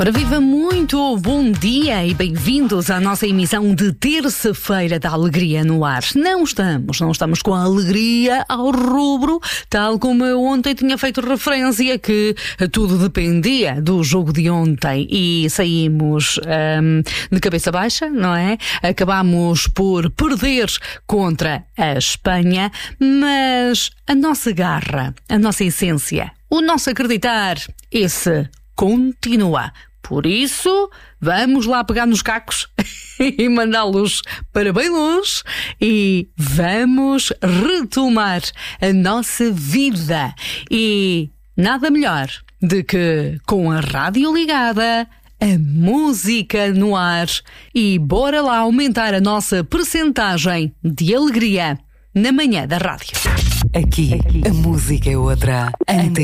Ora, viva muito, bom dia e bem-vindos à nossa emissão de terça-feira da Alegria no Ar. Não estamos com a alegria ao rubro, tal como eu ontem tinha feito referência que tudo dependia do jogo de ontem e saímos de cabeça baixa, não é? Acabámos por perder contra a Espanha, mas a nossa garra, a nossa essência, o nosso acreditar, esse continua. Por isso, vamos lá pegar nos cacos e mandá-los para bem longe e vamos retomar a nossa vida. E nada melhor do que com a rádio ligada, a música no ar e bora lá aumentar a nossa percentagem de alegria na manhã da rádio. Aqui, a música é outra.